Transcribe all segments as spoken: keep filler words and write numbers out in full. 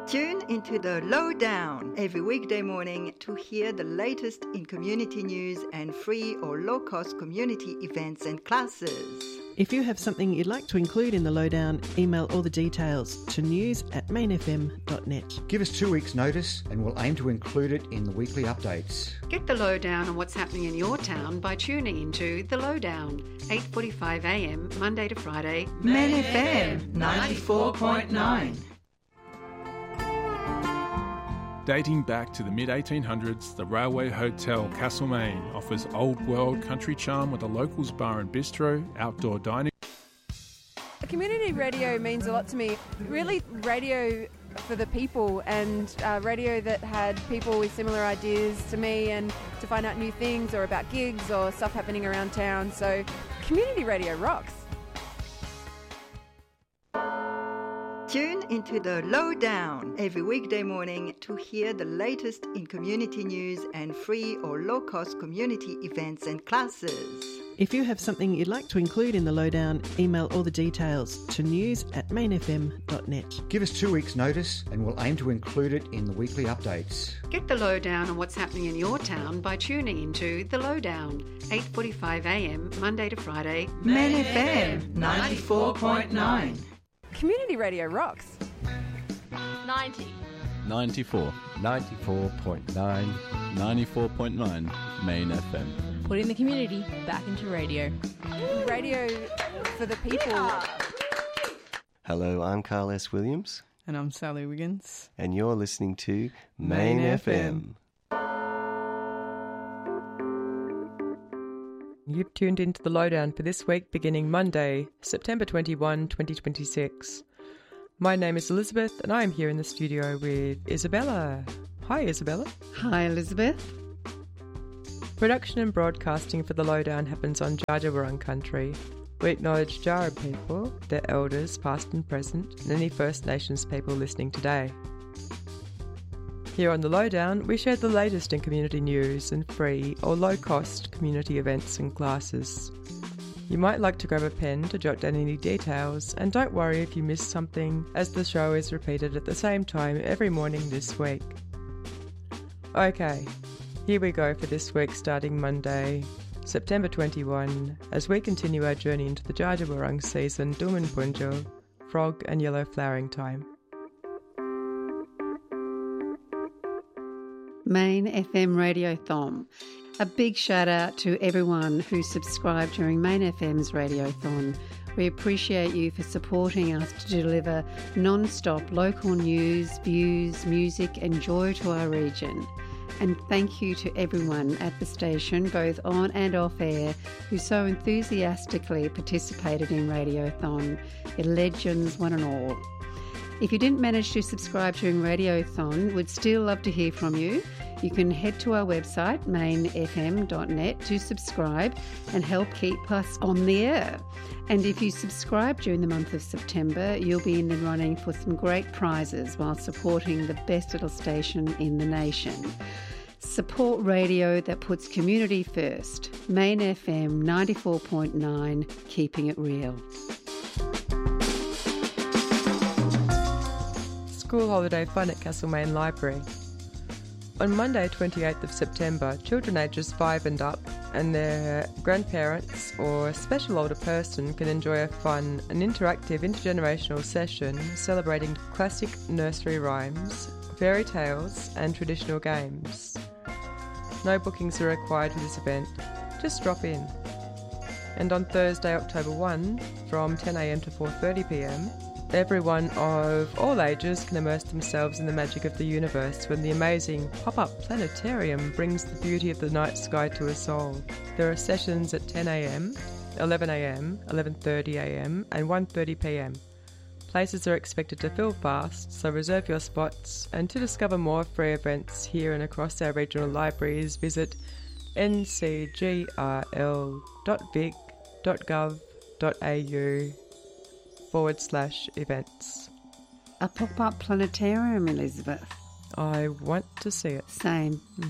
Tune into the Lowdown every weekday morning to hear the latest in community news and free or low-cost community events and classes. If you have something you'd like to include in the Lowdown, email all the details to news at main f m dot net. Give us two weeks' notice and we'll aim to include it in the weekly updates. Get the Lowdown on what's happening in your town by tuning into The Lowdown, eight forty-five a m Monday to Friday. Main F M ninety-four point nine. Dating back to the mid eighteen hundreds, the Railway Hotel Castlemaine offers old-world country charm with a locals bar and bistro, outdoor dining. Community radio means a lot to me. Really, radio for the people, and uh, radio that had people with similar ideas to me, and to find out new things or about gigs or stuff happening around town. So community radio rocks. Tune into the Lowdown every weekday morning to hear the latest in community news and free or low-cost community events and classes. If you have something you'd like to include in the Lowdown, email all the details to news at main f m dot net. Give us two weeks' notice and we'll aim to include it in the weekly updates. Get the Lowdown on what's happening in your town by tuning into The Lowdown, eight forty-five a m Monday to Friday. Main F M ninety-four point nine. Community radio rocks. ninety. ninety-four. ninety-four point nine. ninety-four point nine. Main F M. Putting the community back into radio. Radio for the people. Hello, I'm Carl S. Williams. And I'm Sally Wiggins. And you're listening to Main, Main F M. You've tuned into the Lowdown for this week beginning Monday, September twenty-first, twenty twenty-six. My name is Elizabeth and I am here in the studio with Isabella. Hi Isabella. Hi Elizabeth. Production and broadcasting for the Lowdown happens on Dja Dja Wurrung country. We acknowledge Jara people, their elders past and present, and any First Nations people listening today. Here on the Lowdown, we share the latest in community news and free or low-cost community events and classes. You might like to grab a pen to jot down any details, and don't worry if you miss something, as the show is repeated at the same time every morning this week. Okay, here we go for this week starting Monday, September twenty-first, as we continue our journey into the Dja Dja Wurrung season, Dooman Punjil, frog and yellow flowering time. Main F M Radiothon. A big shout out to everyone who subscribed during Main F M's Radiothon. We appreciate you for supporting us to deliver non-stop local news, views, music and joy to our region. And thank you to everyone at the station, both on and off air, who so enthusiastically participated in Radiothon. Your legends, one and all. If you didn't manage to subscribe during Radiothon, we'd still love to hear from you. You can head to our website, main f m dot net, to subscribe and help keep us on the air. And if you subscribe during the month of September, you'll be in the running for some great prizes while supporting the best little station in the nation. Support radio that puts community first. Main F M ninety-four point nine, keeping it real. School holiday fun at Castlemaine Library. On Monday twenty-eighth of September, children ages five and up and their grandparents or a special older person can enjoy a fun and interactive intergenerational session celebrating classic nursery rhymes, fairy tales and traditional games. No bookings are required for this event, just drop in. And on Thursday, October first, from ten a m to four thirty p m, everyone of all ages can immerse themselves in the magic of the universe when the amazing pop-up planetarium brings the beauty of the night sky to us all. There are sessions at ten a m, eleven a m, eleven thirty a m and one thirty p m. Places are expected to fill fast, so reserve your spots. And to discover more free events here and across our regional libraries, visit n c g r l dot vic dot gov dot a u forward slash events. A pop-up planetarium, Elizabeth. I want to see it. Same. Mm.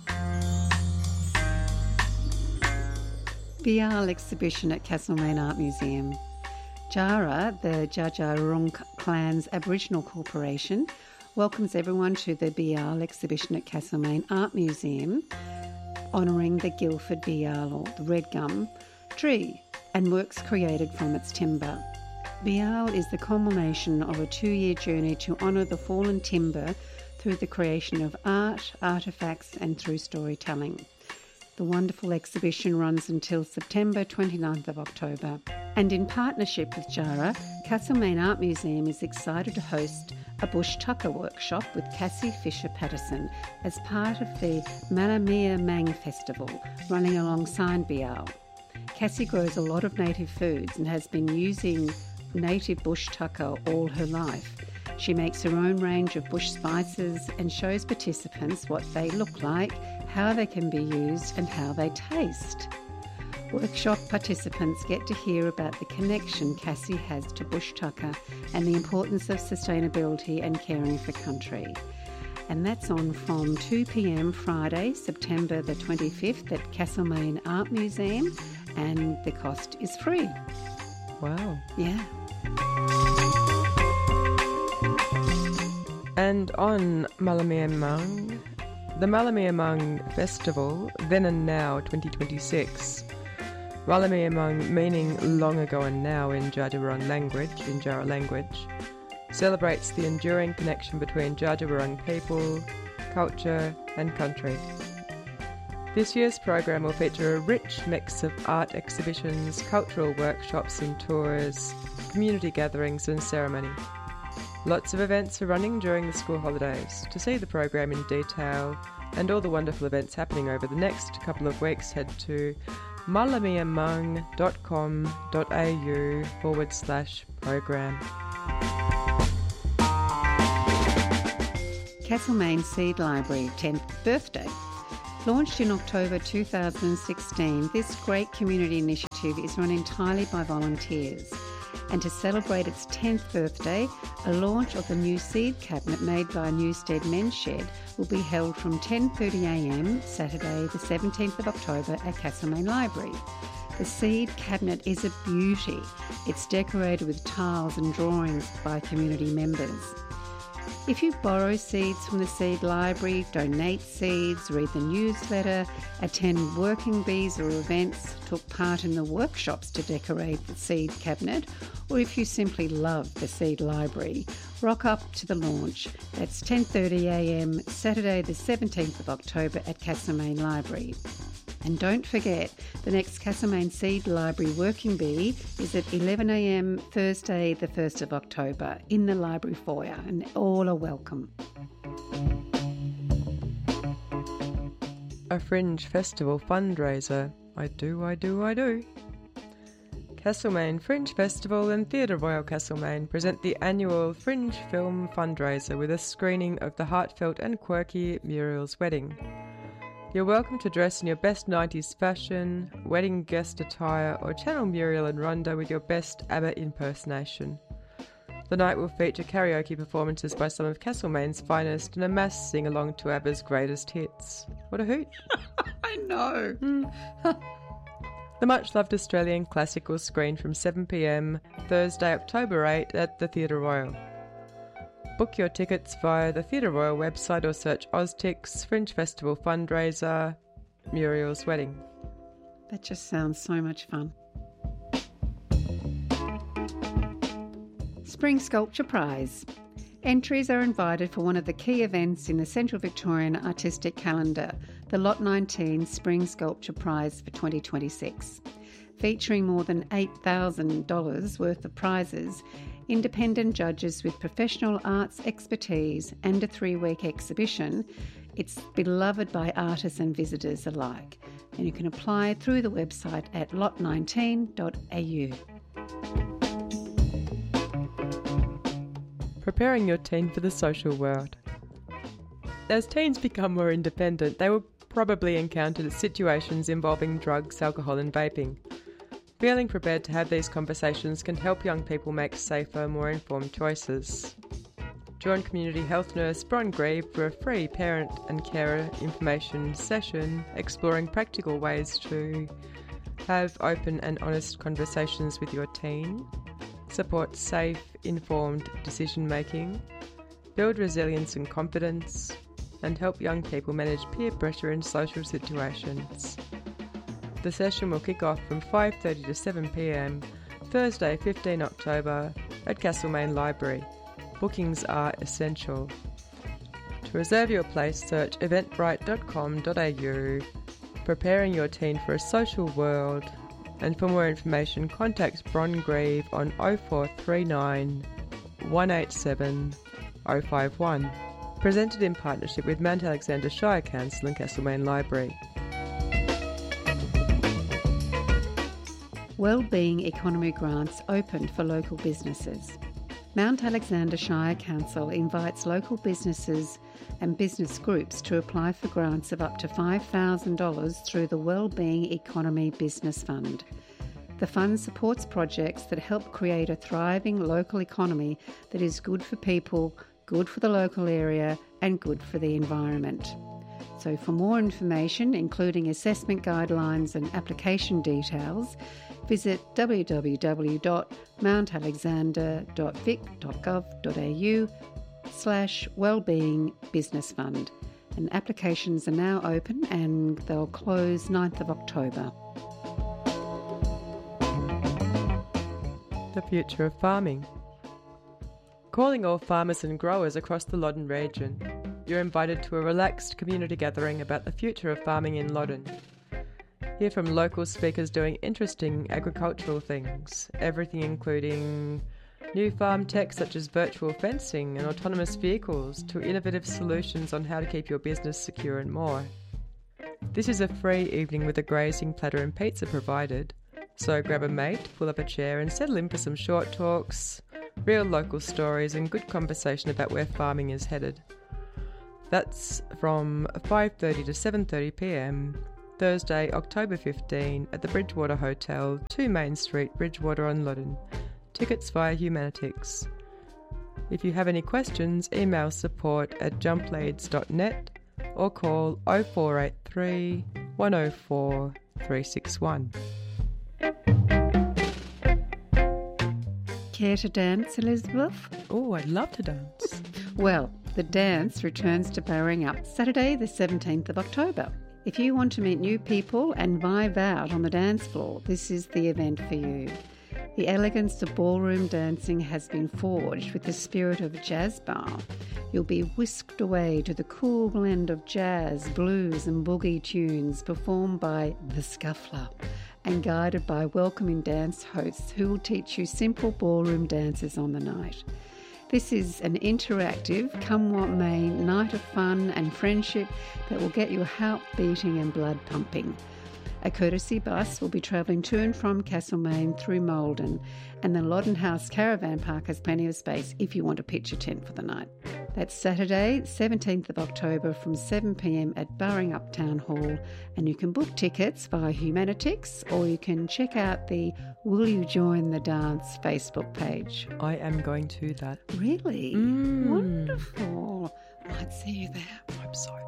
Bial exhibition at Castlemaine Art Museum. Jara, the Dja Dja Wurrung Clan's Aboriginal Corporation, welcomes everyone to the Bial exhibition at Castlemaine Art Museum, honouring the Guildford Bial, or the red gum, tree and works created from its timber. Bial is the culmination of a two-year journey to honour the fallen timber through the creation of art, artefacts and through storytelling. The wonderful exhibition runs until September twenty-ninth of October. And in partnership with Jara, Castlemaine Art Museum is excited to host a bush tucker workshop with Cassie Fisher-Patterson as part of the Malamia Mang Festival running alongside Bial. Cassie grows a lot of native foods and has been using native bush tucker all her life. She makes her own range of bush spices and shows participants what they look like, how they can be used and how they taste. Workshop participants get to hear about the connection Cassie has to bush tucker and the importance of sustainability and caring for country. And that's on from two p.m. Friday, September the twenty-fifth at Castlemaine Art Museum, and the cost is free. Wow. Yeah. And on Malamia Mang, the Malamia Mang Festival, Then and Now twenty twenty-six. Malamia Mang meaning long ago and now in Dja Dja Wurrung language, in Jara language, celebrates the enduring connection between Dja Dja Wurrung people, culture and country. This year's program will feature a rich mix of art exhibitions, cultural workshops and tours, community gatherings and ceremony. Lots of events are running during the school holidays. To see the program in detail and all the wonderful events happening over the next couple of weeks, head to malamiamung.com.au forward slash program. Castlemaine Seed Library tenth birthday. Launched in October two thousand sixteen, this great community initiative is run entirely by volunteers. And to celebrate its tenth birthday, a launch of the new seed cabinet made by Newstead Men's Shed will be held from ten thirty a m Saturday the seventeenth of October at Castlemaine Library. The seed cabinet is a beauty. It's decorated with tiles and drawings by community members. If you borrow seeds from the Seed Library, donate seeds, read the newsletter, attend working bees or events, took part in the workshops to decorate the seed cabinet, or if you simply love the Seed Library, rock up to the launch. That's ten thirty a m Saturday the seventeenth of October at Castlemaine Library. And don't forget, the next Castlemaine Seed Library Working Bee is at eleven a m Thursday the first of October in the library foyer, and all are welcome. A Fringe Festival fundraiser. I do, I do, I do. Castlemaine Fringe Festival and Theatre Royal Castlemaine present the annual Fringe Film fundraiser with a screening of the heartfelt and quirky Muriel's Wedding. You're welcome to dress in your best nineties fashion, wedding guest attire, or channel Muriel and Rhonda with your best ABBA impersonation. The night will feature karaoke performances by some of Castlemaine's finest and a mass sing-along to ABBA's greatest hits. What a hoot! I know! Mm. The much-loved Australian classic will screen from seven p m Thursday, October eighth at the Theatre Royal. Book your tickets via the Theatre Royal website or search Oztix, Fringe Festival fundraiser, Muriel's Wedding. That just sounds so much fun. Spring Sculpture Prize. Entries are invited for one of the key events in the Central Victorian Artistic Calendar, the Lot nineteen Spring Sculpture Prize for twenty twenty-six. Featuring more than eight thousand dollars worth of prizes, independent judges with professional arts expertise and a three-week exhibition, it's beloved by artists and visitors alike. And you can apply through the website at lot nineteen dot a u. Preparing your teen for the social world. As teens become more independent, they will probably encounter situations involving drugs, alcohol and vaping. Feeling prepared to have these conversations can help young people make safer, more informed choices. Join Community Health Nurse Bron Grieve for a free parent and carer information session exploring practical ways to have open and honest conversations with your teen, support safe, informed decision making, build resilience and confidence, and help young people manage peer pressure in social situations. The session will kick off from five thirty to seven p m, Thursday the fifteenth of October at Castlemaine Library. Bookings are essential. To reserve your place, search eventbrite dot com dot a u, preparing your teen for a social world, and for more information contact Bron Grieve on oh four three nine, one eight seven, oh five one. Presented in partnership with Mount Alexander Shire Council and Castlemaine Library. Wellbeing Economy Grants opened for local businesses. Mount Alexander Shire Council invites local businesses and business groups to apply for grants of up to five thousand dollars through the Wellbeing Economy Business Fund. The fund supports projects that help create a thriving local economy that is good for people, good for the local area, and good for the environment. So for more information, including assessment guidelines and application details, visit w w w dot mount alexander dot vic dot gov dot a u slash wellbeing business fund. And applications are now open and they'll close ninth of October. The future of farming. Calling all farmers and growers across the Loddon region, you're invited to a relaxed community gathering about the future of farming in Loddon. Hear from local speakers doing interesting agricultural things, everything including new farm tech such as virtual fencing and autonomous vehicles to innovative solutions on how to keep your business secure and more. This is a free evening with a grazing platter and pizza provided, so grab a mate, pull up a chair and settle in for some short talks, real local stories and good conversation about where farming is headed. That's from five thirty to seven thirty p m, Thursday, October fifteenth at the Bridgewater Hotel, two Main Street, Bridgewater on Loddon. Tickets via Humanitix. If you have any questions, email support at jump leads dot net or call oh four eight three, one oh four, three six one. Care to dance, Elizabeth? Oh, I'd love to dance. Well, the dance returns to Bowring Up Saturday the seventeenth of October. If you want to meet new people and vibe out on the dance floor, this is the event for you. The elegance of ballroom dancing has been forged with the spirit of a jazz bar. You'll be whisked away to the cool blend of jazz, blues and boogie tunes performed by The Scuffler and guided by welcoming dance hosts who will teach you simple ballroom dances on the night. This is an interactive, come what may, night of fun and friendship that will get your heart beating and blood pumping. A courtesy bus will be travelling to and from Castlemaine through Maldon, and the Loddon House Caravan Park has plenty of space if you want to pitch a tent for the night. That's Saturday, seventeenth of October from seven p m at Bowring Up Town Hall, and you can book tickets via Humanitix or you can check out the Will You Join the Dance Facebook page. I am going to that. Really? Mm. Wonderful. Might see you there. I hope so.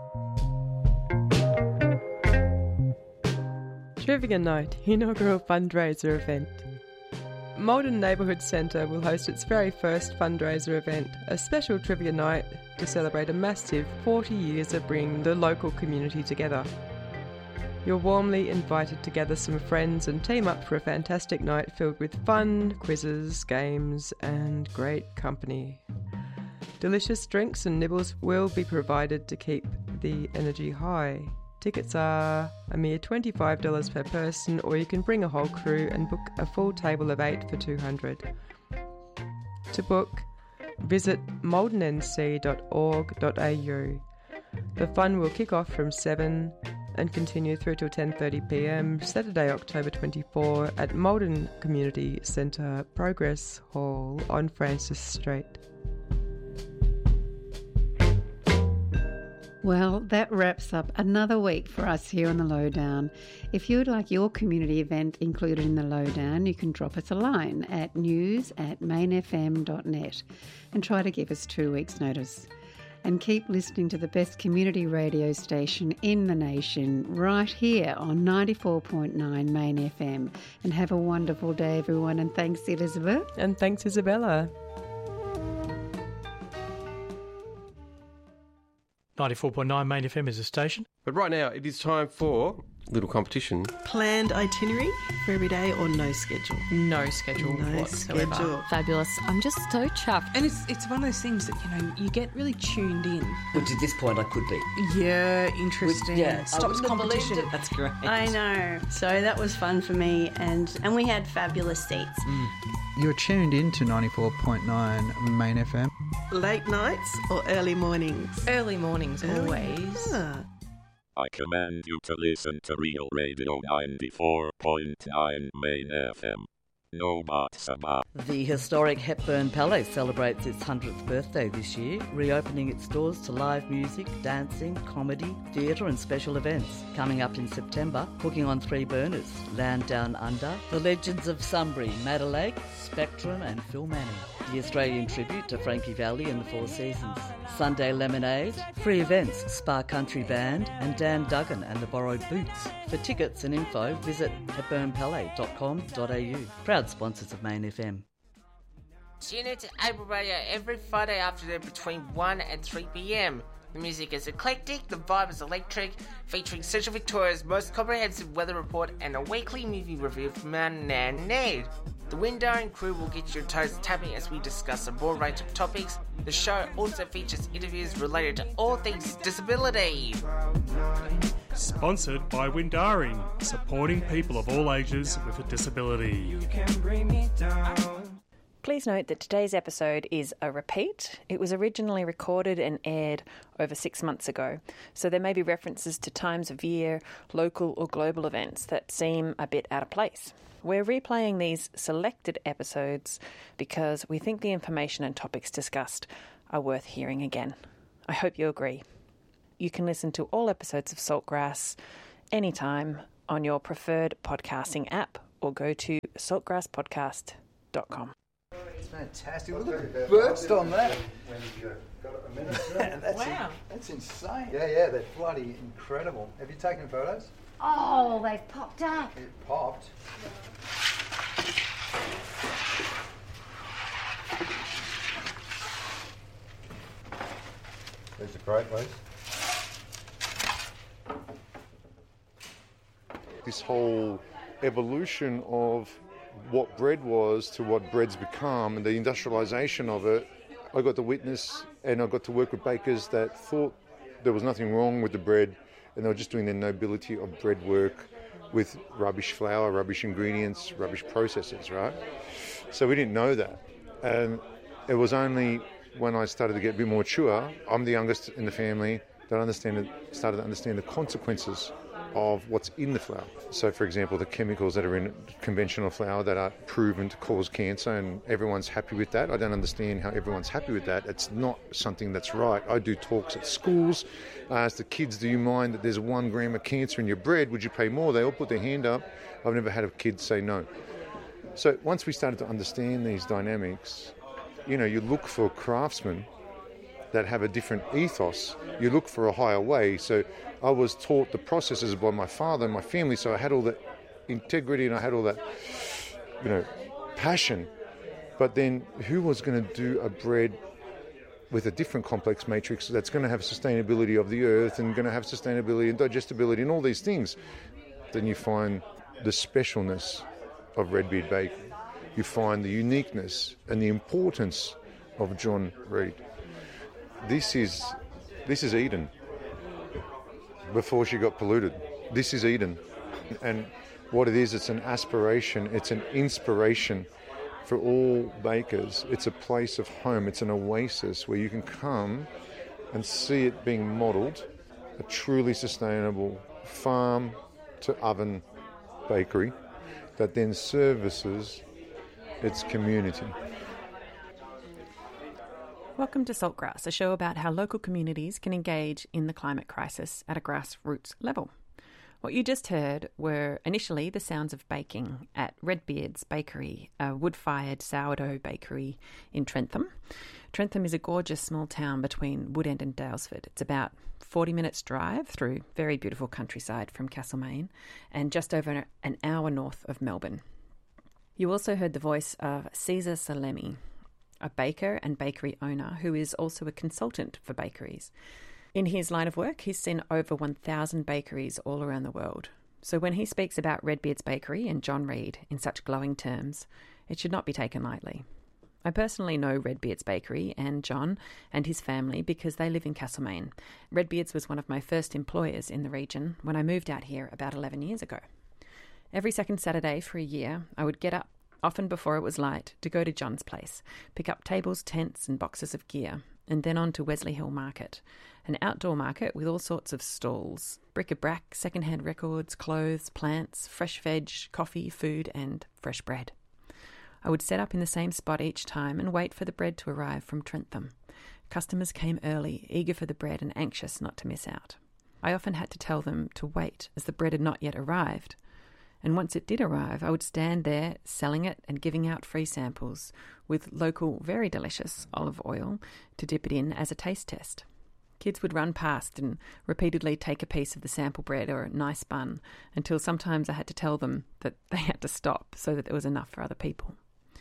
Trivia Night, inaugural fundraiser event. Maldon Neighbourhood Centre will host its very first fundraiser event, a special trivia night to celebrate a massive forty years of bringing the local community together. You're warmly invited to gather some friends and team up for a fantastic night filled with fun, quizzes, games and great company. Delicious drinks and nibbles will be provided to keep the energy high. Tickets are a mere twenty-five dollars per person, or you can bring a whole crew and book a full table of eight for two hundred dollars. To book, visit maldon n c dot org dot a u. The fun will kick off from seven and continue through till ten thirty p m Saturday, October twenty-fourth at Maldon Community Centre Progress Hall on Francis Street. Well, that wraps up another week for us here on The Lowdown. If you would like your community event included in The Lowdown, you can drop us a line at news at main f m dot net and try to give us two weeks' notice. And keep listening to the best community radio station in the nation right here on ninety-four point nine Main F M. And have a wonderful day, everyone. And thanks, Elizabeth. And thanks, Isabella. ninety-four point nine Main F M is a station. But right now, it is time for a little competition. Planned itinerary for every day or no schedule? No schedule No whatsoever. schedule. Fabulous. I'm just so chuffed. And it's it's one of those things that, you know, you get really tuned in. Which at this point I could be. Yeah, interesting. Which, yeah, Stops competition. That's great. I know. So that was fun for me, and, and we had fabulous seats. Mm. You're tuned in to ninety-four point nine Main F M. Late nights or early mornings? Early mornings, Early- always. Ah. I command you to listen to Real Radio ninety-four point nine Main F M. No buts about. The historic Hepburn Palace celebrates its hundredth birthday this year, reopening its doors to live music, dancing, comedy, theatre and special events. Coming up in September, cooking on three burners, Land Down Under, The Legends of Sunbury, Madeleine, Spectrum and Phil Manning. The Australian tribute to Frankie Valli and the Four Seasons. Sunday Lemonade, free events, Spa Country Band and Dan Duggan and the Borrowed Boots. For tickets and info, visit hepburn palais dot com dot a u. Proud sponsors of Main F M. Tune in to Able Radio every Friday afternoon between one and three p.m. The music is eclectic, the vibe is electric, featuring Central Victoria's most comprehensive weather report and a weekly movie review from our Nan Ned. The Windarring crew will get your toes tapping as we discuss a broad range of topics. The show also features interviews related to all things disability. Sponsored by Windarring, supporting people of all ages with a disability. Please note that today's episode is a repeat. It was originally recorded and aired over six months ago, so there may be references to times of year, local or global events that seem a bit out of place. We're replaying these selected episodes because we think the information and topics discussed are worth hearing again. I hope you agree. You can listen to all episodes of Saltgrass anytime on your preferred podcasting app or go to saltgrass podcast dot com. It's fantastic. Look at the burst on that. that's Wow. In, that's insane. Yeah, yeah, they're bloody incredible. Have you taken photos? Oh, they've popped up. It popped. There's a great place. This whole evolution of what bread was to what bread's become and the industrialisation of it, I got to witness and I got to work with bakers that thought there was nothing wrong with the bread and they were just doing their nobility of bread work with rubbish flour, rubbish ingredients, rubbish processes, right? So we didn't know that. And it was only when I started to get a bit more mature, I'm the youngest in the family, that I understand, started to understand the consequences of what's in the flour. So, for example, the chemicals that are in conventional flour that are proven to cause cancer, and everyone's happy with that. I don't understand how everyone's happy with that. It's not something that's right. I do talks at schools. I ask the kids, do you mind that there's one gram of cancer in your bread? Would you pay more? They all put their hand up. I've never had a kid say no. So once we started to understand these dynamics, you know, you look for craftsmen that have a different ethos. You look for a higher way. So I was taught the processes by my father and my family, so I had all that integrity and I had all that, you know, passion. But then who was going to do a bread with a different complex matrix that's going to have sustainability of the earth and going to have sustainability and digestibility and all these things? Then you find the specialness of Redbeard Bakery. You find the uniqueness and the importance of John Reid. This is this is Eden before she got polluted. This is Eden. And what it is, it's an aspiration, it's an inspiration for all bakers. It's a place of home, it's an oasis where you can come and see it being modelled, a truly sustainable farm to oven bakery that then services its community. Welcome to Saltgrass, a show about how local communities can engage in the climate crisis at a grassroots level. What you just heard were initially the sounds of baking at Redbeard's Bakery, a wood-fired sourdough bakery in Trentham. Trentham is a gorgeous small town between Woodend and Daylesford. It's about forty minutes drive through very beautiful countryside from Castlemaine and just over an hour north of Melbourne. You also heard the voice of Caesar Salemi, a baker and bakery owner who is also a consultant for bakeries. In his line of work, he's seen over one thousand bakeries all around the world. So when he speaks about Redbeard's Bakery and John Reid in such glowing terms, it should not be taken lightly. I personally know Redbeard's Bakery and John and his family because they live in Castlemaine. Redbeard's was one of my first employers in the region when I moved out here about eleven years ago. Every second Saturday for a year, I would get up, often before it was light, to go to John's place, pick up tables, tents and boxes of gear, and then on to Wesley Hill Market, an outdoor market with all sorts of stalls, bric-a-brac, second-hand records, clothes, plants, fresh veg, coffee, food and fresh bread. I would set up in the same spot each time and wait for the bread to arrive from Trentham. Customers came early, eager for the bread and anxious not to miss out. I often had to tell them to wait as the bread had not yet arrived. And once it did arrive, I would stand there selling it and giving out free samples with local, very delicious olive oil to dip it in as a taste test. Kids would run past and repeatedly take a piece of the sample bread or a nice bun until sometimes I had to tell them that they had to stop so that there was enough for other people.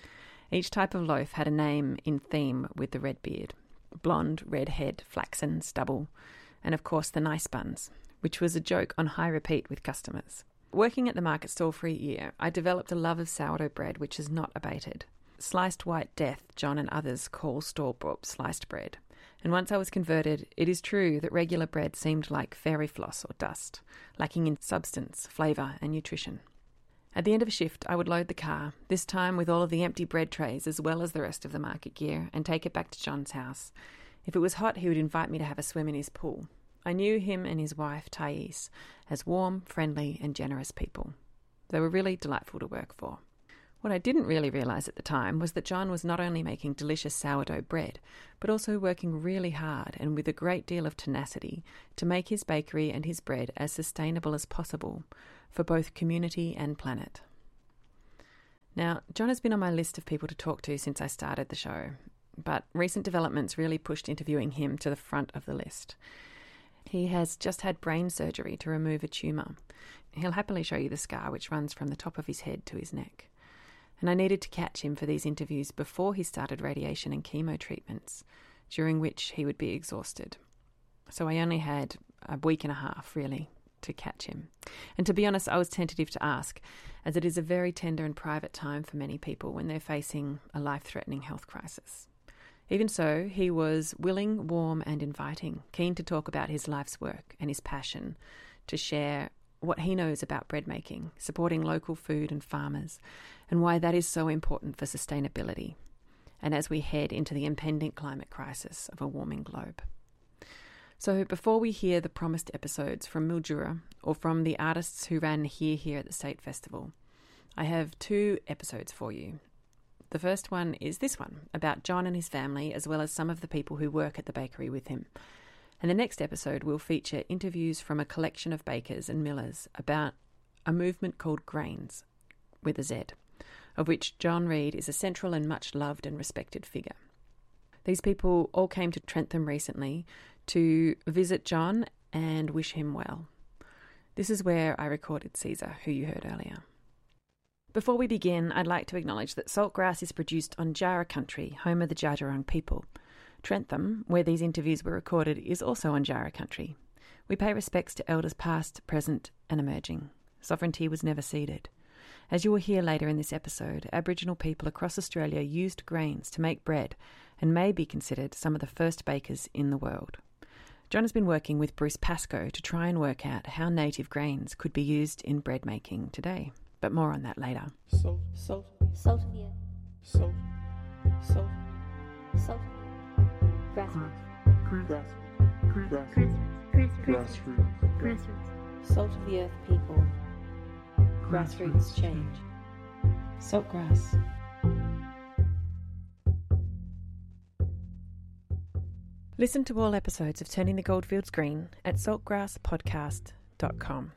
Each type of loaf had a name in theme with the Redbeard: blonde, redhead, flaxen, stubble, and of course the nice buns, which was a joke on high repeat with customers. Working at the market stall for a year, I developed a love of sourdough bread which has not abated. Sliced white death, John and others call store-bought sliced bread. And once I was converted, it is true that regular bread seemed like fairy floss or dust, lacking in substance, flavour and nutrition. At the end of a shift, I would load the car, this time with all of the empty bread trays as well as the rest of the market gear, and take it back to John's house. If it was hot, he would invite me to have a swim in his pool. I knew him and his wife, Thais, as warm, friendly and generous people. They were really delightful to work for. What I didn't really realise at the time was that John was not only making delicious sourdough bread, but also working really hard and with a great deal of tenacity to make his bakery and his bread as sustainable as possible for both community and planet. Now, John has been on my list of people to talk to since I started the show, but recent developments really pushed interviewing him to the front of the list. He has just had brain surgery to remove a tumour. He'll happily show you the scar which runs from the top of his head to his neck. And I needed to catch him for these interviews before he started radiation and chemo treatments, during which he would be exhausted. So I only had a week and a half, really, to catch him. And to be honest, I was tentative to ask, as it is a very tender and private time for many people when they're facing a life-threatening health crisis. Even so, he was willing, warm and inviting, keen to talk about his life's work and his passion to share what he knows about bread making, supporting local food and farmers, and why that is so important for sustainability, and as we head into the impending climate crisis of a warming globe. So before we hear the promised episodes from Mildura or from the artists who ran Here Here at the State Festival, I have two episodes for you. The first one is this one, about John and his family, as well as some of the people who work at the bakery with him. And the next episode will feature interviews from a collection of bakers and millers about a movement called Grains, with a Z, of which John Reid is a central and much loved and respected figure. These people all came to Trentham recently to visit John and wish him well. This is where I recorded Caesar, who you heard earlier. Before we begin, I'd like to acknowledge that Saltgrass is produced on Jarrah country, home of the Dja Dja Wurrung people. Trentham, where these interviews were recorded, is also on Jarrah country. We pay respects to elders past, present and emerging. Sovereignty was never ceded. As you will hear later in this episode, Aboriginal people across Australia used grains to make bread and may be considered some of the first bakers in the world. John has been working with Bruce Pascoe to try and work out how native grains could be used in bread making today. But more on that later. Salt, salt, salt of the earth. Salt, salt, salt. Grassroots. Grassroots. Grassroots. Grassroots. Grassroots. Salt of the earth people. Grassroots change. Saltgrass. Listen to all episodes of Turning the Goldfields Green at saltgrass podcast dot com.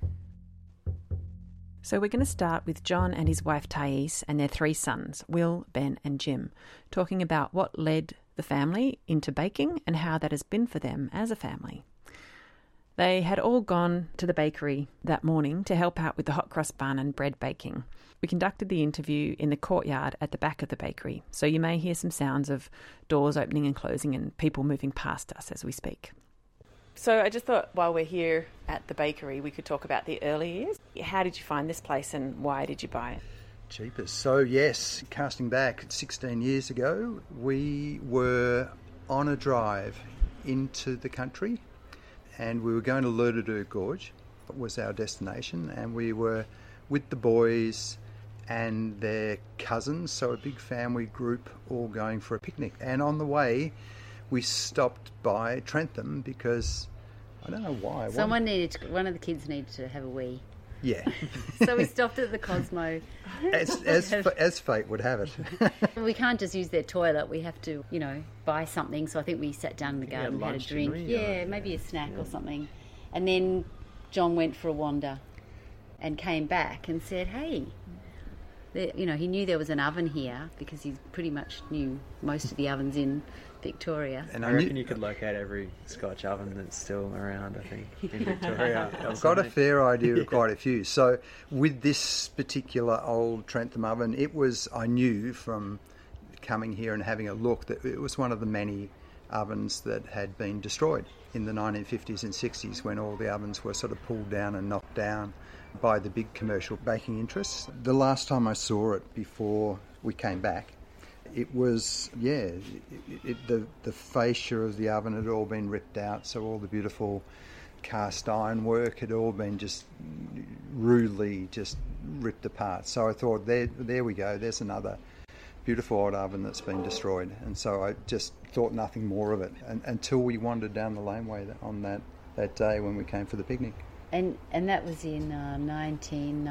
So we're going to start with John and his wife Thais and their three sons, Will, Ben and Jim, talking about what led the family into baking and how that has been for them as a family. They had all gone to the bakery that morning to help out with the hot cross bun and bread baking. We conducted the interview in the courtyard at the back of the bakery, so you may hear some sounds of doors opening and closing and people moving past us as we speak. So I just thought while we're here at the bakery, we could talk about the early years. How did you find this place and why did you buy it? Jeepers. So yes, casting back sixteen years ago, we were on a drive into the country and we were going to Lerderderg Gorge. It was our destination, and we were with the boys and their cousins, so a big family group all going for a picnic. And on the way, we stopped by Trentham because I don't know why. Someone needed to, one of the kids needed to have a wee. Yeah. So we stopped at the Cosmo. As, as, as fate would have it. We can't just use their toilet. We have to, you know, buy something. So I think we sat down in the garden and had a drink. Yeah, maybe a snack yeah. or something. And then John went for a wander and came back and said, hey, there, you know, he knew there was an oven here because he pretty much knew most of the ovens in Victoria. And I, I reckon you could locate every Scotch oven that's still around, I think, in Victoria. I've got a fair idea of quite a few. So with this particular old Trentham oven, it was, I knew from coming here and having a look, that it was one of the many ovens that had been destroyed in the nineteen fifties and sixties when all the ovens were sort of pulled down and knocked down by the big commercial baking interests. The last time I saw it before we came back, it was, yeah, it, it, the, the fascia of the oven had all been ripped out, so all the beautiful cast iron work had all been just rudely just ripped apart. So I thought, there, there we go, there's another beautiful old oven that's been destroyed. And so I just thought nothing more of it and, until we wandered down the laneway on that, that day when we came for the picnic. And and that was in uh, nineteen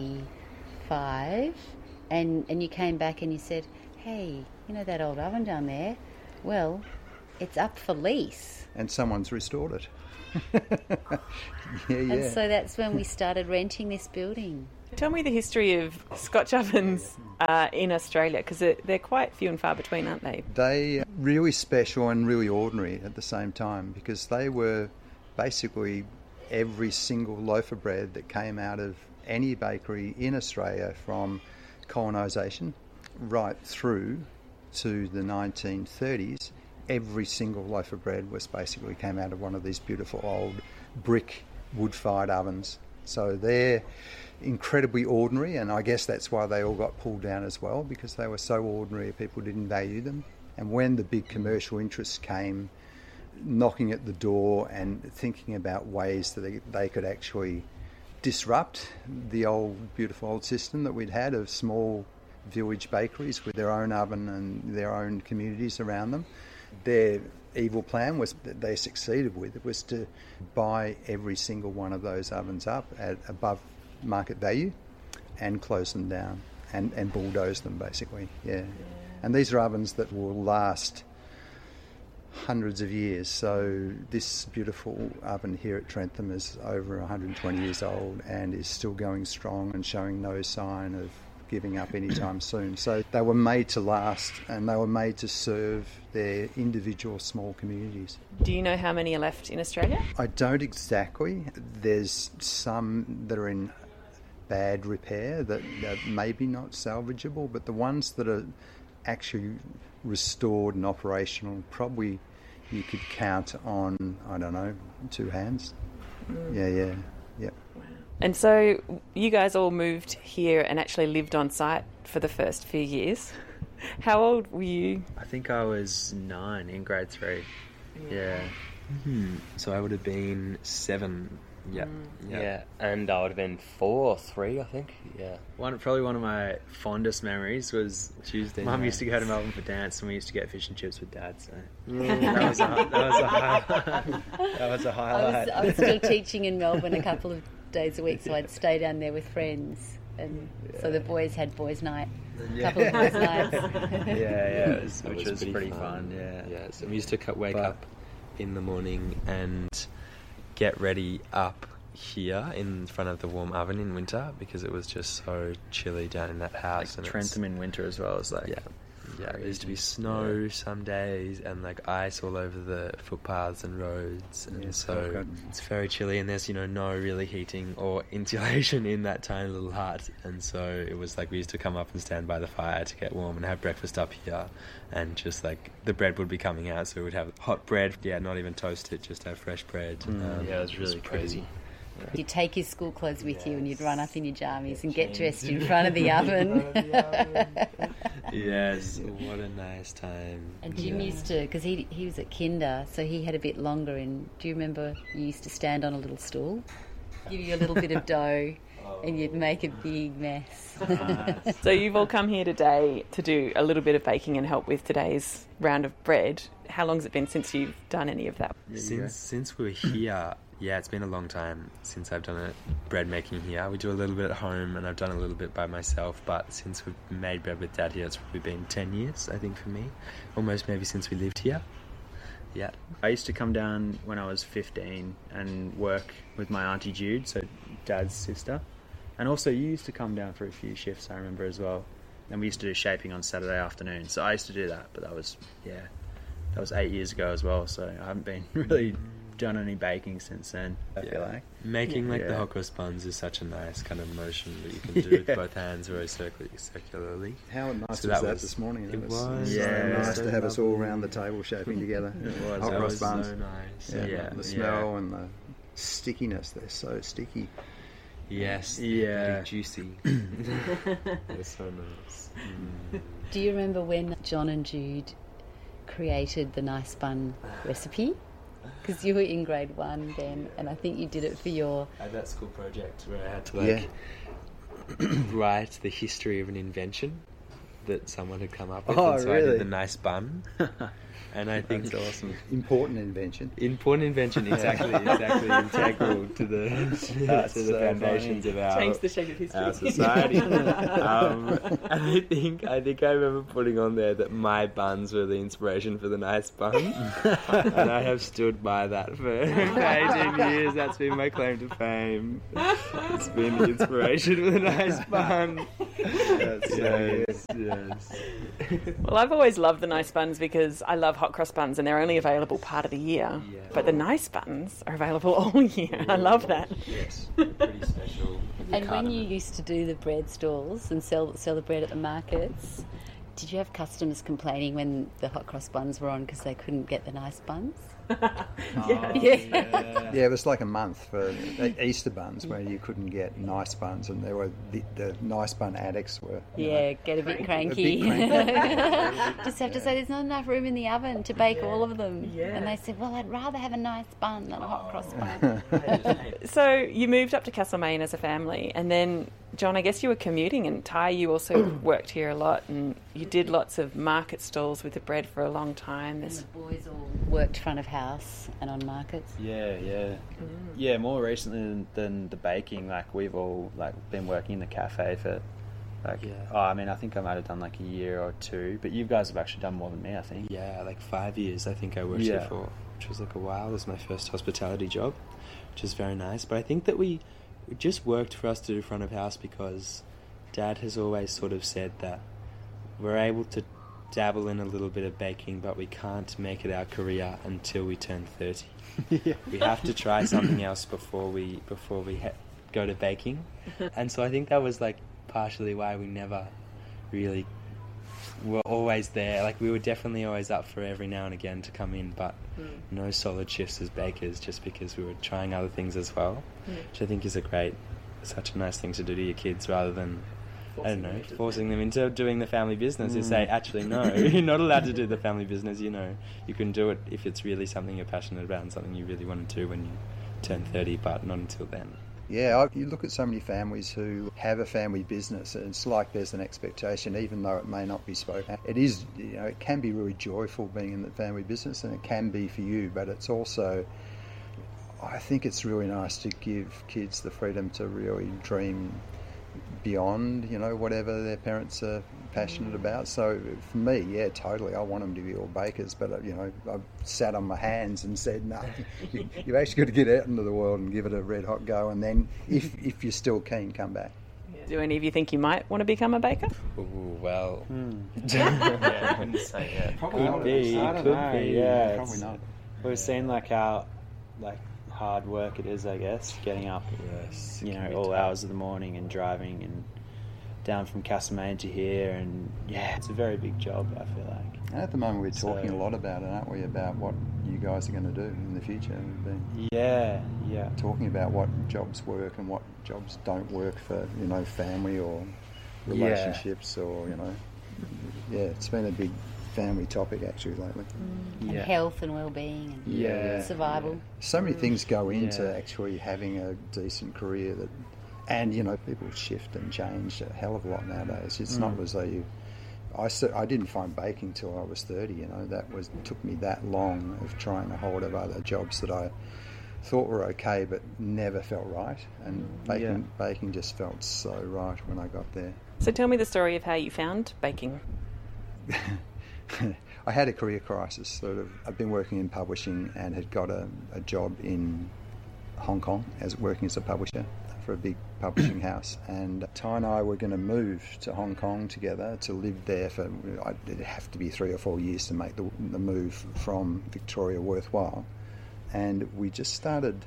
ninety-five, and and you came back and you said, hey, you know that old oven down there? Well, it's up for lease. And someone's restored it. yeah, yeah. And so that's when we started renting this building. Tell me the history of Scotch ovens uh, in Australia, because they're, they're quite few and far between, aren't they? They are really special and really ordinary at the same time, because they were basically every single loaf of bread that came out of any bakery in Australia from colonisation right through to the nineteen thirties. Every single loaf of bread was basically came out of one of these beautiful old brick wood-fired ovens. So they're incredibly ordinary, and I guess that's why they all got pulled down as well, because they were so ordinary people didn't value them. And when the big commercial interests came knocking at the door and thinking about ways that they, they could actually disrupt the old beautiful old system that we'd had of small village bakeries with their own oven and their own communities around them, their evil plan was that they succeeded with it was to buy every single one of those ovens up at above market value and close them down and, and bulldoze them basically. Yeah. And these are ovens that will last hundreds of years. So this beautiful oven here at Trentham is over one hundred twenty years old and is still going strong and showing no sign of giving up anytime soon. So they were made to last, and they were made to serve their individual small communities. Do you know how many are left in Australia? I don't exactly. There's some that are in bad repair that are maybe not salvageable, but the ones that are actually restored and operational, probably you could count on, I don't know, two hands. Mm. Yeah, yeah, yeah. Wow. And so you guys all moved here and actually lived on site for the first few years. How old were you? I think I was nine in grade three. Yeah. Mm-hmm. So I would have been seven. Yeah. Mm. yeah. Yeah, and I would have been four or three, I think. Yeah. One probably one of my fondest memories was Tuesday. Mum used to go to Melbourne for dance, and we used to get fish and chips with Dad. So mm. that was a that was a highlight. That was a highlight. I was, I was still teaching in Melbourne a couple of days a week, so I'd stay down there with friends, and yeah. so the boys had boys' night. A yeah. couple of boys' nights. yeah, yeah, it was, which was, was pretty, pretty fun. fun. Yeah, yeah. So we used to wake but, up in the morning and get ready up here in front of the warm oven in winter because it was just so chilly down in that house. Like and Trentham in winter as well. It's like yeah, Yeah, there used to be snow yeah. some days and like ice all over the footpaths and roads, and yeah, so oh it's very chilly. And there's you know no really heating or insulation in that tiny little hut, and so it was like we used to come up and stand by the fire to get warm and have breakfast up here, and just like the bread would be coming out, so we would have hot bread. Yeah, not even toast it, just have fresh bread. Mm, um, yeah, it was really it was crazy. Yeah. You'd take your school clothes with yes. you and you'd run up in your jammies and get dressed in front of the oven. Yes, what a nice time. And Jim yeah. used to, because he he was at kinder, so he had a bit longer. And do you remember you used to stand on a little stool, give you a little bit of dough, oh. and you'd make a big mess. So you've all come here today to do a little bit of baking and help with today's round of bread. How long's it been since you've done any of that? Since since we were here. Yeah, it's been a long time since I've done a bread making here. We do a little bit at home and I've done a little bit by myself, but since we've made bread with Dad here, it's probably been ten years, I think, for me. Almost maybe since we lived here. Yeah. I used to come down when I was fifteen and work with my Auntie Jude, so Dad's sister. And also you used to come down for a few shifts, I remember, as well. And we used to do shaping on Saturday afternoon. So I used to do that, but that was, yeah, that was eight years ago as well, so I haven't been really... done any baking since then, I yeah. feel like. Making like yeah. the hot cross buns is such a nice kind of motion that you can do yeah. with both hands very circular, circularly. How nice so was that, that was, this morning? It, it was, was yeah, so nice so to have lovely. us all around the table shaping together. It was. Hot that cross was buns. so nice. Yeah, yeah. the smell yeah. and the stickiness, they're so sticky. Yes, yeah, very juicy. They're so nice. Mm. Do you remember when John and Jude created the nice bun recipe? Because you were in grade one then, and I think you did it for your... I had that school project where I had to like yeah. write the history of an invention that someone had come up with, oh, and so really? I did the nice bun. And I think that's awesome. Important invention. Important invention, exactly, exactly integral to the to the so foundations funny. of our change the shape of history. Our society. um, and I think I think I remember putting on there that my buns were the inspiration for the nice bun, and I have stood by that for eighteen years. That's been my claim to fame. It's been the inspiration for the nice bun. That's so yes, yes. Well, I've always loved the nice buns because I love hot cross buns and they're only available part of the year. Yeah. But the nice buns are available all year. I love that. Yes, pretty special. And when you used to do the bread stalls and sell sell the bread at the markets, did you have customers complaining when the hot cross buns were on because they couldn't get the nice buns? yeah. Oh, yeah. yeah, it was like a month for Easter buns where you couldn't get nice buns, and there were the, the nice bun addicts were. Yeah, know, get a bit cranky. A bit cranky. Just have to say there's not enough room in the oven to bake yeah. all of them. Yeah. And they said, well, I'd rather have a nice bun than a hot cross bun. So you moved up to Castlemaine as a family, and then John, I guess you were commuting, and Ty, you also worked here a lot, and you did lots of market stalls with the bread for a long time. And the boys all worked front of house and on markets. Yeah, yeah, mm. yeah. More recently than, than the baking, like we've all like been working in the cafe for, like, yeah. oh, I mean, I think I might have done like a year or two, but you guys have actually done more than me, I think. Yeah, like five years. I think I worked yeah. here for, which was like a while. It was my first hospitality job, which is very nice. But I think that we. It just worked for us to do front of house because Dad has always sort of said that we're able to dabble in a little bit of baking, but we can't make it our career until we turn thirty. yeah. We have to try something else before we before we ha- go to baking. And so I think that was like partially why we never really were always there. Like we were definitely always up for every now and again to come in, but mm. no solid shifts as bakers, just because we were trying other things as well, mm. which I think is a great, such a nice thing to do to your kids rather than, forcing I don't know, them forcing them into doing the family business. Mm. You say, actually, no, you're not allowed to do the family business. You know, you can do it if it's really something you're passionate about and something you really want to do when you turn thirty, but not until then. Yeah, I, you look at so many families who have a family business, and it's like there's an expectation, even though it may not be spoken. It is, you know, it can be really joyful being in the family business, and it can be for you, but it's also, I think it's really nice to give kids the freedom to really dream beyond, you know, whatever their parents are passionate about. So for me, yeah, totally, I want them to be all bakers, but, you know, I've sat on my hands and said, no, you, you've actually got to get out into the world and give it a red hot go, and then if if you're still keen, come back. Yeah. Do any of you think you might want to become a baker? Ooh, well, Hmm. yeah, I wouldn't say yet. Probably could be, I don't could know. be, yeah. Probably It's- not. We've seen like how like hard work it is, I guess, getting up, yes, you it know, can be all tough. hours of the morning and driving and down from Castlemaine to here, and yeah, it's a very big job, I feel like. And at the moment, we're So- talking a lot about it, aren't we? About what you guys are going to do in the future. We've been Yeah, yeah. talking about what jobs work and what jobs don't work for, you know, family or Yeah. relationships or, you know. Yeah, it's been a big family topic actually lately. And Yeah. health and well-being and Yeah. survival. So many things go into Yeah. actually having a decent career that, and you know, people shift and change a hell of a lot nowadays. It's Mm. not as though you. I, cer- I didn't find baking till I was thirty. You know, that was took me that long of trying a whole lot of other jobs that I thought were okay, but never felt right. And baking, baking just felt so right when I got there. So tell me the story of how you found baking. I had a career crisis. Sort of, I've been working in publishing and had got a, a job in Hong Kong as working as a publisher for a big publishing house. And Ty and I were going to move to Hong Kong together to live there for. It'd have to be three or four years to make the, the move from Victoria worthwhile. And we just started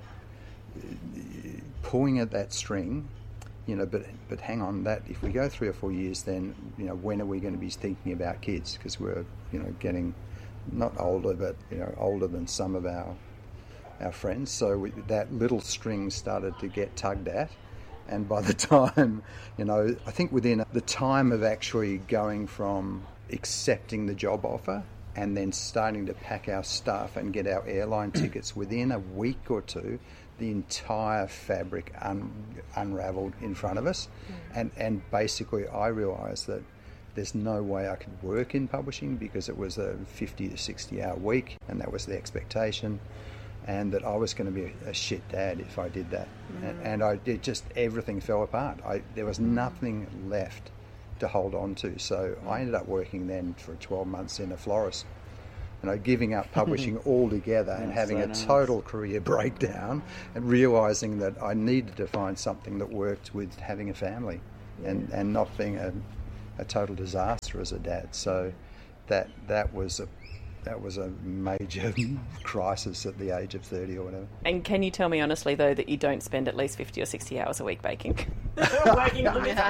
pulling at that string. You know, but but hang on, that if we go three or four years, then you know, when are we going to be thinking about kids? Because we're you know getting not older, but you know older than some of our our friends. So we, that little string started to get tugged at, and by the time you know, I think within the time of actually going from accepting the job offer and then starting to pack our stuff and get our airline tickets, within a week or two, the entire fabric un- unravelled in front of us. Mm. And, and basically I realised that there's no way I could work in publishing because it was a fifty to sixty hour week and that was the expectation, and that I was going to be a, a shit dad if I did that. Mm. And, and I did just, everything fell apart. I, there was nothing left to hold on to. So mm. I ended up working then for twelve months in a florist. You know, giving up publishing altogether and having so a nice. total career breakdown and realising that I needed to find something that worked with having a family and, and not being a, a total disaster as a dad. So that that was a that was a major crisis at the age of thirty or whatever. And can you tell me honestly, though, that you don't spend at least fifty or sixty hours a week baking? Working on this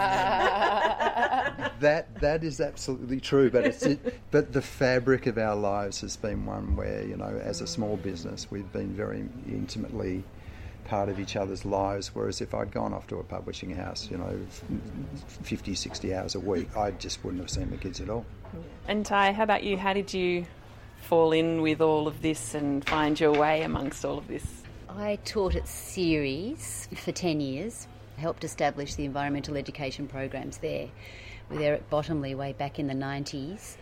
business. That that is absolutely true, but it's it, but the fabric of our lives has been one where, you know, as a small business, we've been very intimately part of each other's lives, whereas if I'd gone off to a publishing house, you know, fifty, sixty hours a week, I just wouldn't have seen the kids at all. And Ty, how about you? How did you fall in with all of this and find your way amongst all of this? I taught at Ceres for ten years, helped establish the environmental education programs there. We were there at Bottomley way back in the nineties.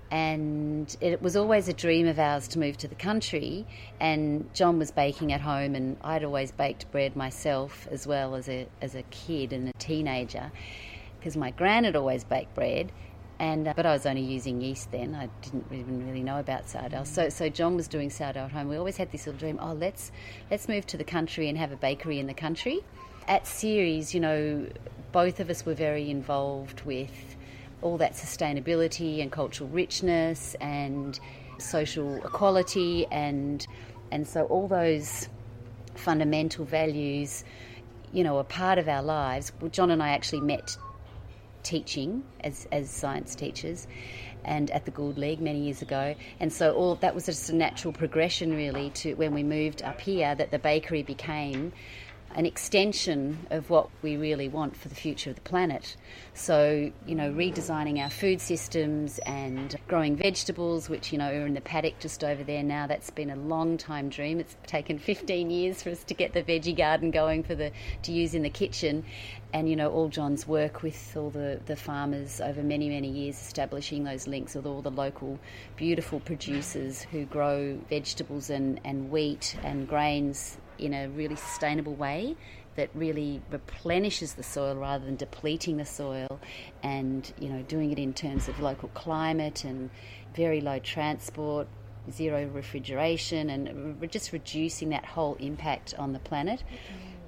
And it was always a dream of ours to move to the country, and John was baking at home, and I'd always baked bread myself as well as a as a kid and a teenager, because my gran had always baked bread, and uh, but I was only using yeast then. I didn't even really know about sourdough. So so John was doing sourdough at home. We always had this little dream, oh, let's let's move to the country and have a bakery in the country. At Ceres, you know, both of us were very involved with all that sustainability and cultural richness and social equality, and and so all those fundamental values, you know, are part of our lives. Well, John and I actually met teaching as as science teachers and at the Gould League many years ago, and so all that was just a natural progression really to when we moved up here, that the bakery became an extension of what we really want for the future of the planet. So, you know, redesigning our food systems and growing vegetables, which, you know, are in the paddock just over there now. That's been a long time dream. It's taken fifteen years for us to get the veggie garden going for the to use in the kitchen. And, you know, all John's work with all the, the farmers over many, many years, establishing those links with all the local beautiful producers who grow vegetables and, and wheat and grains in a really sustainable way that really replenishes the soil rather than depleting the soil, and, you know, doing it in terms of local climate and very low transport, zero refrigeration, and just reducing that whole impact on the planet.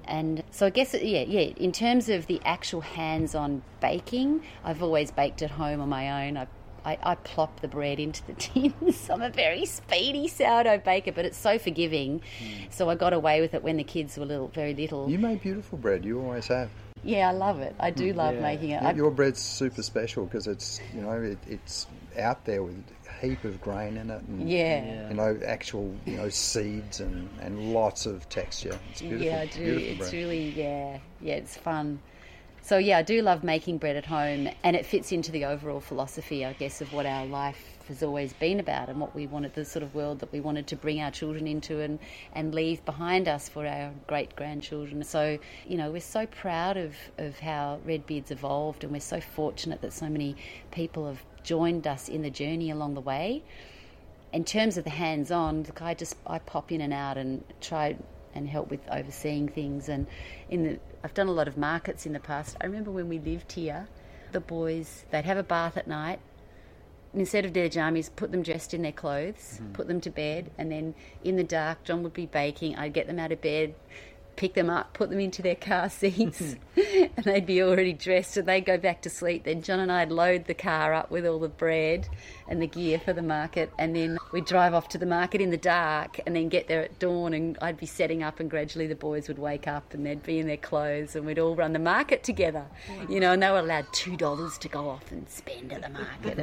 And so I guess, yeah, yeah. in terms of the actual hands-on baking, I've always baked at home on my own. I, I, I plop the bread into the tins. I'm a very speedy sourdough baker, but it's so forgiving. Mm. So I got away with it when the kids were little, very little. You make beautiful bread. You always have. Yeah, I love it. I do love yeah. making it. Your, your bread's super special because it's, you know, it, it's out there with a heap of grain in it, and yeah. you know, actual, you know, seeds and, and lots of texture. It's beautiful. Yeah, I do. Beautiful it's bread. really, yeah, yeah, it's fun. So yeah, I do love making bread at home, and it fits into the overall philosophy, I guess, of what our life has always been about and what we wanted, the sort of world that we wanted to bring our children into and, and leave behind us for our great-grandchildren. So, you know, we're so proud of, of how Redbeard's evolved, and we're so fortunate that so many people have joined us in the journey along the way. In terms of the hands-on, look, I just I pop in and out and try and help with overseeing things. And in the I've done a lot of markets in the past. I remember when we lived here, the boys, they'd have a bath at night. And instead of their jammies, put them dressed in their clothes, mm-hmm. put them to bed, and then in the dark, John would be baking. I'd get them out of bed, pick them up, put them into their car seats, and they'd be already dressed, and they'd go back to sleep. Then John and I'd load the car up with all the bread and the gear for the market, and then we'd drive off to the market in the dark and then get there at dawn, and I'd be setting up, and gradually the boys would wake up and they'd be in their clothes, and we'd all run the market together. Wow. You know, and they were allowed two dollars to go off and spend at the market.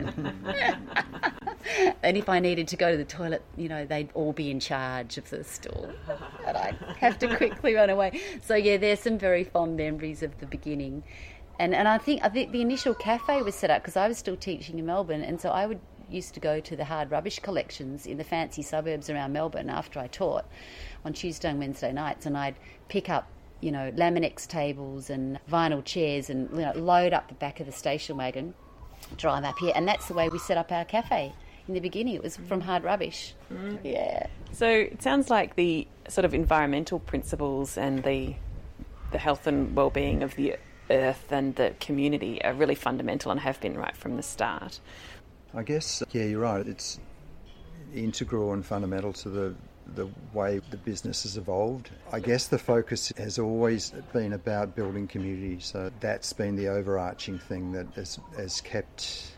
And, and if I needed to go to the toilet, you know, they'd all be in charge of the store, and I'd have to quickly run away. So yeah, there's some very fond memories of the beginning. And and I think I think the initial cafe was set up because I was still teaching in Melbourne, and so I would used to go to the hard rubbish collections in the fancy suburbs around Melbourne after I taught on Tuesday and Wednesday nights, and I'd pick up, you know, Laminex tables and vinyl chairs and, you know, load up the back of the station wagon, drive up here, and that's the way we set up our cafe. In the beginning, it was from hard rubbish. Mm. Yeah. So it sounds like the sort of environmental principles and the the health and well-being of the earth and the community are really fundamental and have been right from the start. I guess, yeah, you're right. It's integral and fundamental to the the way the business has evolved. I guess the focus has always been about building community. So that's been the overarching thing that has, has kept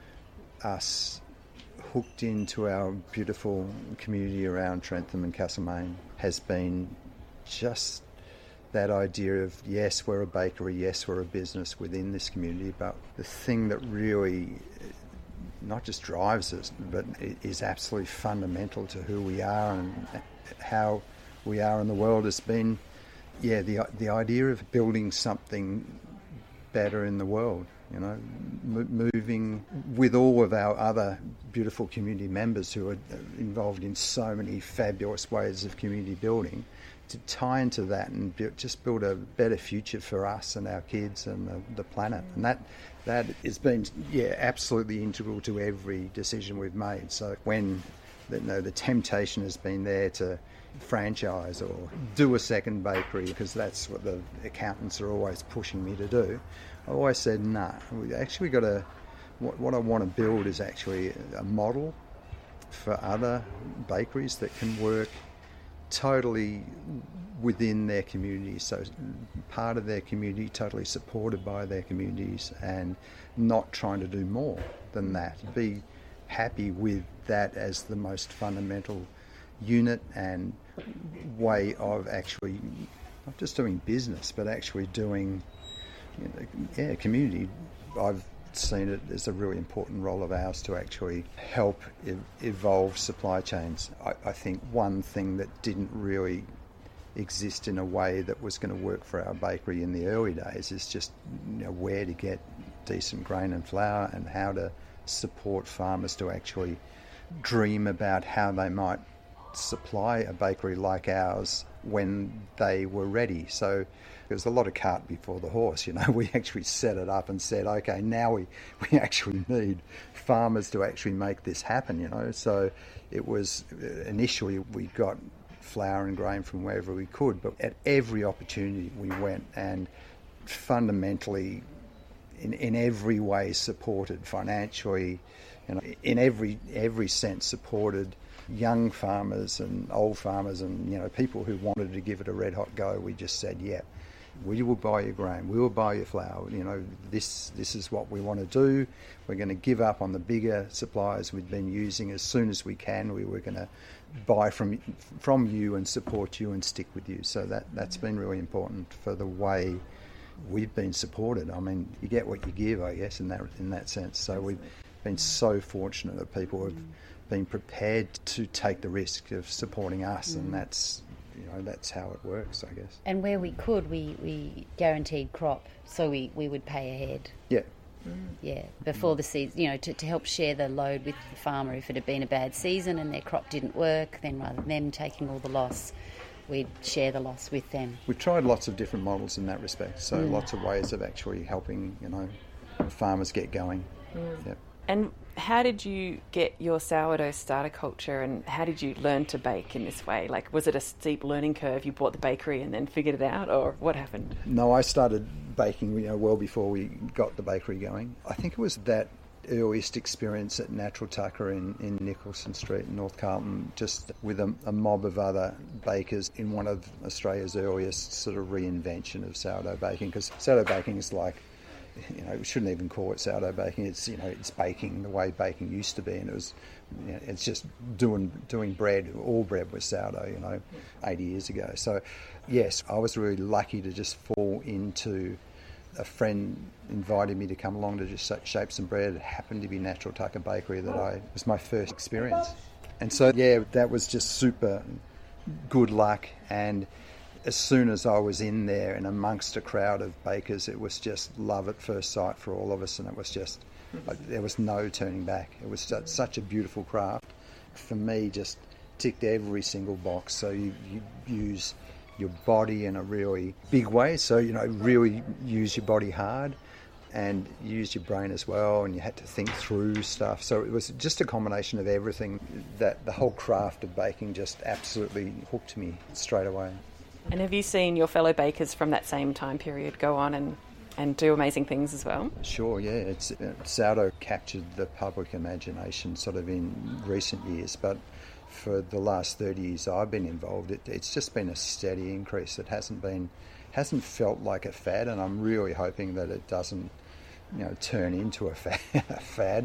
us hooked into our beautiful community around Trentham and Castlemaine, has been just that idea of, yes, we're a bakery, yes, we're a business within this community, but the thing that really not just drives us, but is absolutely fundamental to who we are and how we are in the world has been, yeah, the the idea of building something better in the world. You know, m- moving with all of our other beautiful community members who are involved in so many fabulous ways of community building, to tie into that and bu- just build a better future for us and our kids and the, the planet. And that that has been, yeah, absolutely integral to every decision we've made. So when the, you know, the temptation has been there to franchise or do a second bakery, because that's what the accountants are always pushing me to do, I always said, nah, we actually got to, what, what I want to build is actually a model for other bakeries that can work totally within their communities, so part of their community, totally supported by their communities, and not trying to do more than that. Be happy with that as the most fundamental unit and way of actually not just doing business, but actually doing, you know, yeah, community. I've seen it as a really important role of ours to actually help ev- evolve supply chains. I, I think one thing that didn't really exist in a way that was going to work for our bakery in the early days is just, you know, where to get decent grain and flour and how to support farmers to actually dream about how they might supply a bakery like ours when they were ready. So there was a lot of cart before the horse, you know. We actually set it up and said, okay, now we, we actually need farmers to actually make this happen, you know. So it was, initially we got flour and grain from wherever we could, but at every opportunity we went and fundamentally in, in every way supported financially, you know, in every every sense supported young farmers and old farmers and, you know, people who wanted to give it a red hot go, we just said, yeah, we will buy your grain, we will buy your flour, you know, this this is what we want to do. We're going to give up on the bigger suppliers we've been using as soon as we can. We were going to buy from from you and support you and stick with you. So that, that's been really important for the way we've been supported. I mean, you get what you give, I guess, in that in that sense. So we've been so fortunate that people have been prepared to take the risk of supporting us, mm. and that's, you know, that's how it works, I guess. And where we could, we, we guaranteed crop, so we, we would pay ahead. Yeah. Mm. Yeah, before mm. the season, you know, to, to help share the load with the farmer. If it had been a bad season and their crop didn't work, then rather than them taking all the loss, we'd share the loss with them. We've tried lots of different models in that respect, so Mm. lots of ways of actually helping, you know, farmers get going. Mm. Yep. And how did you get your sourdough starter culture, and how did you learn to bake in this way? Like, was it a steep learning curve? You bought the bakery and then figured it out, or what happened? No, I started baking, you know, well before we got the bakery going. I think it was that earliest experience at Natural Tucker in, in Nicholson Street in North Carlton, just with a, a mob of other bakers in one of Australia's earliest sort of reinvention of sourdough baking, because sourdough baking is like, you know, we shouldn't even call it sourdough baking. It's, you know, it's baking the way baking used to be, and it was, you know, it's just doing doing bread. All bread was sourdough, you know, eighty years ago. So, yes, I was really lucky to just fall into. A friend invited me to come along to just shape some bread. It happened to be Natural Tucker Bakery that I was my first experience, and so yeah, that was just super good luck. And as soon as I was in there and amongst a crowd of bakers, it was just love at first sight for all of us, and it was just, like, there was no turning back. It was such a beautiful craft. For me, just ticked every single box. So you, you use your body in a really big way, so, you know, really use your body hard and use your brain as well, and you had to think through stuff. So it was just a combination of everything. That the whole craft of baking just absolutely hooked me straight away. And have you seen your fellow bakers from that same time period go on and, and do amazing things as well? Sure, yeah. It's uh, sourdough captured the public imagination sort of in recent years, but for the last thirty years I've been involved, it, it's just been a steady increase. It hasn't been, hasn't felt like a fad, and I'm really hoping that it doesn't, you know, turn into a fad. a fad.